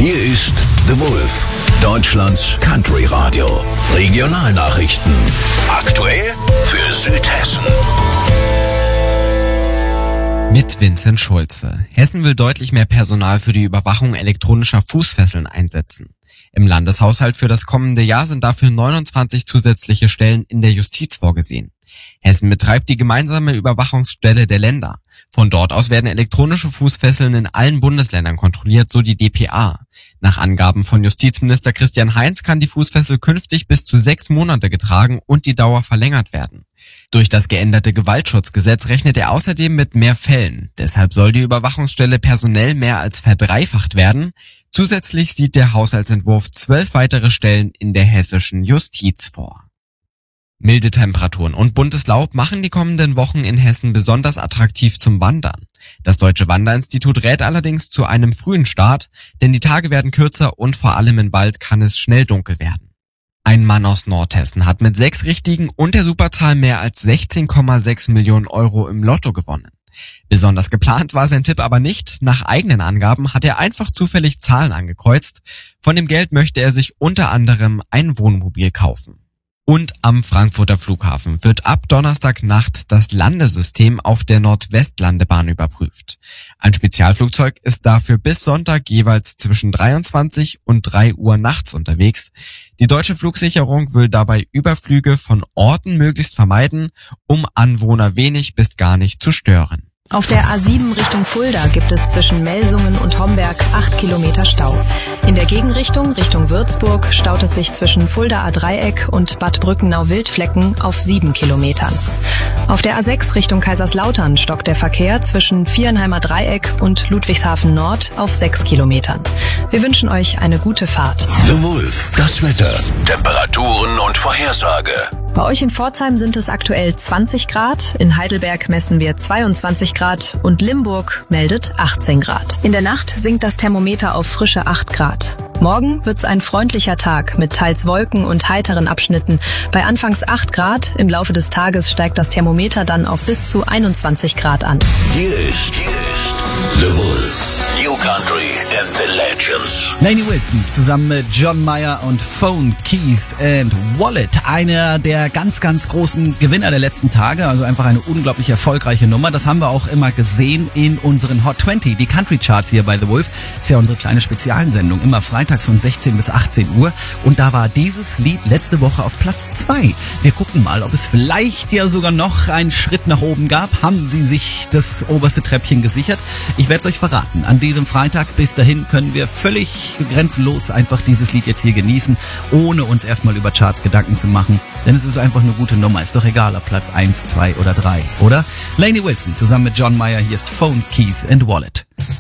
Hier ist The Wolf, Deutschlands Country Radio. Regionalnachrichten. Aktuell für Südhessen. Mit Vincent Schulze. Hessen will deutlich mehr Personal für die Überwachung elektronischer Fußfesseln einsetzen. Im Landeshaushalt für das kommende Jahr sind dafür 29 zusätzliche Stellen in der Justiz vorgesehen. Hessen betreibt die gemeinsame Überwachungsstelle der Länder. Von dort aus werden elektronische Fußfesseln in allen Bundesländern kontrolliert, so die dpa. Nach Angaben von Justizminister Christian Heinz kann die Fußfessel künftig bis zu 6 Monate getragen und die Dauer verlängert werden. Durch das geänderte Gewaltschutzgesetz rechnet er außerdem mit mehr Fällen. Deshalb soll die Überwachungsstelle personell mehr als verdreifacht werden. Zusätzlich sieht der Haushaltsentwurf 12 weitere Stellen in der hessischen Justiz vor. Milde Temperaturen und buntes Laub machen die kommenden Wochen in Hessen besonders attraktiv zum Wandern. Das Deutsche Wanderinstitut rät allerdings zu einem frühen Start, denn die Tage werden kürzer und vor allem im Wald kann es schnell dunkel werden. Ein Mann aus Nordhessen hat mit 6 Richtigen und der Superzahl mehr als 16,6 Millionen Euro im Lotto gewonnen. Besonders geplant war sein Tipp aber nicht. Nach eigenen Angaben hat er einfach zufällig Zahlen angekreuzt. Von dem Geld möchte er sich unter anderem ein Wohnmobil kaufen. Und am Frankfurter Flughafen wird ab Donnerstagnacht das Landesystem auf der Nordwestlandebahn überprüft. Ein Spezialflugzeug ist dafür bis Sonntag jeweils zwischen 23 und 3 Uhr nachts unterwegs. Die deutsche Flugsicherung will dabei Überflüge von Orten möglichst vermeiden, um Anwohner wenig bis gar nicht zu stören. Auf der A7 Richtung Fulda gibt es zwischen Melsungen und Homberg 8 Kilometer Stau. In der Gegenrichtung Richtung Würzburg staut es sich zwischen Fuldaer Dreieck und Bad Brückenau-Wildflecken auf 7 Kilometern. Auf der A6 Richtung Kaiserslautern stockt der Verkehr zwischen Vierenheimer Dreieck und Ludwigshafen Nord auf 6 Kilometern. Wir wünschen euch eine gute Fahrt. The Wolf, das Wetter, Temperaturen und Vorhersage. Bei euch in Pforzheim sind es aktuell 20 Grad, in Heidelberg messen wir 22 Grad und Limburg meldet 18 Grad. In der Nacht sinkt das Thermometer auf frische 8 Grad. Morgen wird's ein freundlicher Tag mit teils Wolken und heiteren Abschnitten. Bei anfangs 8 Grad, im Laufe des Tages steigt das Thermometer dann auf bis zu 21 Grad an. Hier ist The Wolf, New Country and the Legends. Lainey Wilson zusammen mit John Mayer und Phone, Keys and Wallet. Einer der ganz, ganz großen Gewinner der letzten Tage. Also einfach eine unglaublich erfolgreiche Nummer. Das haben wir auch immer gesehen in unseren Hot 20, die Country Charts hier bei The Wolf. Das ist ja unsere kleine Spezialsendung. Immer freitags von 16 bis 18 Uhr. Und da war dieses Lied letzte Woche auf Platz 2. Wir gucken mal, ob es vielleicht ja sogar noch einen Schritt nach oben gab. Haben Sie sich das oberste Treppchen gesichert? Ich werde es euch verraten. An diesem Freitag bis dahin können wir völlig grenzenlos einfach dieses Lied jetzt hier genießen, ohne uns erstmal über Charts Gedanken zu machen. Denn es ist einfach eine gute Nummer. Ist doch egal, ob Platz 1, 2 oder 3, oder? Lainey Wilson zusammen mit John Mayer. Hier ist Phone, Keys and Wallet.